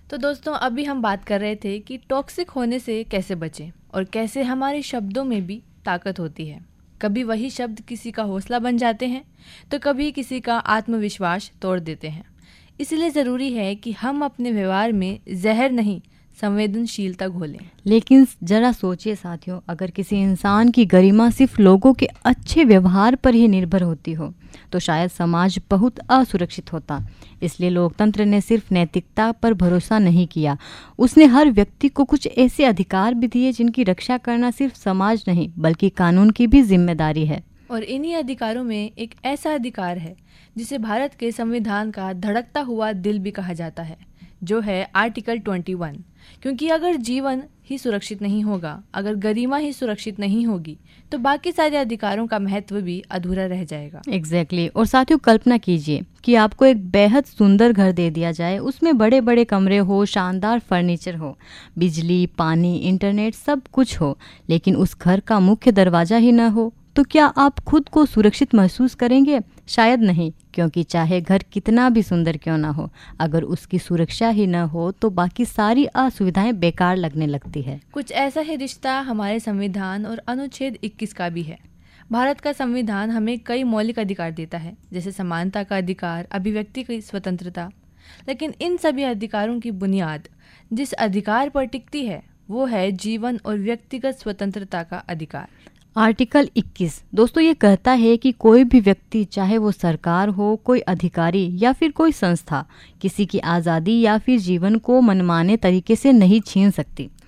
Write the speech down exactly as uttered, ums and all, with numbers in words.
तो दोस्तों, अभी हम बात कर रहे थे कि टॉक्सिक होने से कैसे बचें और कैसे हमारे शब्दों में भी ताकत होती है। कभी वही शब्द किसी का हौसला बन जाते हैं तो कभी किसी का आत्मविश्वास तोड़ देते हैं। इसलिए ज़रूरी है कि हम अपने व्यवहार में जहर नहीं, संवेदनशीलता घोलें। लेकिन जरा सोचिए साथियों, अगर किसी इंसान की गरिमा सिर्फ लोगों के अच्छे व्यवहार पर ही निर्भर होती हो तो शायद समाज बहुत असुरक्षित होता। इसलिए लोकतंत्र ने सिर्फ नैतिकता पर भरोसा नहीं किया, उसने हर व्यक्ति को कुछ ऐसे अधिकार भी दिए जिनकी रक्षा करना सिर्फ समाज नहीं बल्कि कानून की भी जिम्मेदारी है। और इन्हीं अधिकारों में एक ऐसा अधिकार है जिसे भारत के संविधान का धड़कता हुआ दिल भी कहा जाता है, जो है आर्टिकल इक्कीस। क्योंकि अगर जीवन ही सुरक्षित नहीं होगा, अगर गरिमा ही सुरक्षित नहीं होगी, तो बाकी सारे अधिकारों का महत्व भी अधूरा रह जाएगा। Exactly exactly. और साथियों, कल्पना कीजिए कि आपको एक बेहद सुंदर घर दे दिया जाए, उसमें बड़े बड़े कमरे हो, शानदार फर्नीचर हो, बिजली, पानी, इंटरनेट सब कुछ हो, लेकिन उस घर का मुख्य दरवाजा ही न हो, तो क्या आप खुद को सुरक्षित महसूस करेंगे? शायद नहीं, क्योंकि चाहे घर कितना भी सुंदर क्यों ना हो, अगर उसकी सुरक्षा ही न हो तो बाकी सारी असुविधाएं बेकार लगने लगती है। कुछ ऐसा ही रिश्ता हमारे संविधान और अनुच्छेद इक्कीस का भी है। भारत का संविधान हमें कई मौलिक अधिकार देता है, जैसे समानता का अधिकार, अभिव्यक्ति की स्वतंत्रता। लेकिन इन सभी अधिकारों की बुनियाद जिस अधिकार पर टिकती है वो है जीवन और व्यक्तिगत स्वतंत्रता का अधिकार। आर्टिकल इक्कीस दोस्तों ये कहता है कि कोई भी व्यक्ति, चाहे वो सरकार हो, कोई अधिकारी या फिर कोई संस्था, किसी की आज़ादी या फिर जीवन को मनमाने तरीके से नहीं छीन सकती।